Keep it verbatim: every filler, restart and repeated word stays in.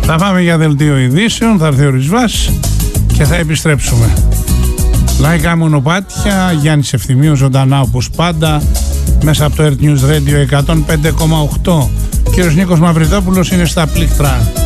Θα πάμε για δελτίο ειδήσεων, θα έρθει ο Ρισβάς και θα επιστρέψουμε. Λαϊκά μονοπάτια, Γιάννης Ευθυμίου ζωντανά όπως πάντα, μέσα από το Earth News Radio εκατόν πέντε κόμμα οκτώ. Κύριος Νίκος Μαυριτόπουλος είναι στα πλήκτρα.